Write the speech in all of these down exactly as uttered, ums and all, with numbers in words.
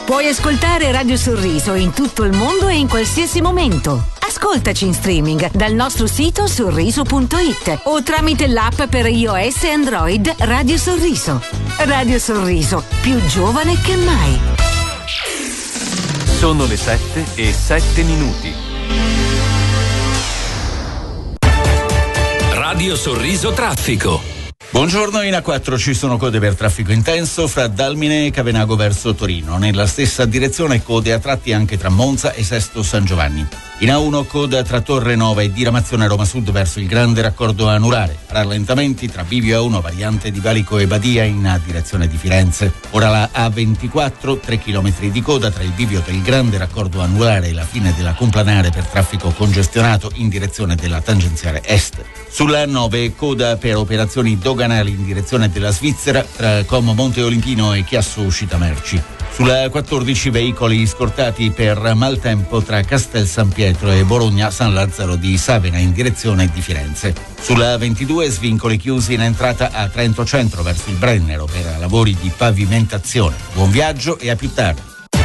Puoi ascoltare Radio Sorriso in tutto il mondo e in qualsiasi momento. Ascoltaci in streaming dal nostro sito sorriso punto it o tramite l'app per iOS e Android Radio Sorriso. Radio Sorriso, più giovane che mai. Sono le sette e sette minuti. Radio Sorriso Traffico. Buongiorno, in A quattro ci sono code per traffico intenso fra Dalmine e Cavenago verso Torino. Nella stessa direzione code a tratti anche tra Monza e Sesto San Giovanni. In A uno coda tra Torre Nova e diramazione Roma Sud verso il grande raccordo anulare. Rallentamenti tra Bivio A uno variante di Valico e Badia in direzione di Firenze. Ora la A ventiquattro, tre chilometri di coda tra il bivio del grande raccordo anulare e la fine della complanare per traffico congestionato in direzione della tangenziale est. Sulla A nove coda per operazioni doganali in direzione della Svizzera tra Como Monte Olimpino e Chiasso Uscita Merci. Sulla A quattordici veicoli scortati per maltempo tra Castel San Pietro e Bologna San Lazzaro di Savena in direzione di Firenze. Sulla A ventidue svincoli chiusi in entrata a Trento Centro verso il Brennero per lavori di pavimentazione. Buon viaggio e a più tardi.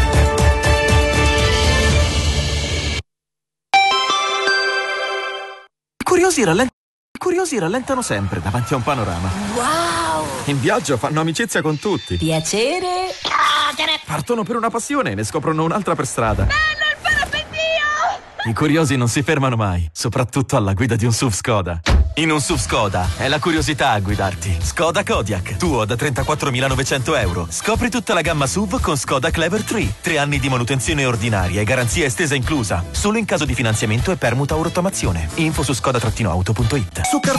Curiosi rallentano. Curiosi rallentano sempre davanti a un panorama. Wow! In viaggio fanno amicizia con tutti. Piacere. Partono per una passione e ne scoprono un'altra per strada. Bello il parapendio! I curiosi non si fermano mai, soprattutto alla guida di un S U V Skoda. In un S U V Skoda è la curiosità a guidarti. Skoda Kodiaq, tuo da trentaquattromilanovecento euro. Scopri tutta la gamma S U V con Skoda Clever tre. Tre anni di manutenzione ordinaria e garanzia estesa inclusa. Solo in caso di finanziamento e permuta o rottamazione. Info su skoda auto punto it. Su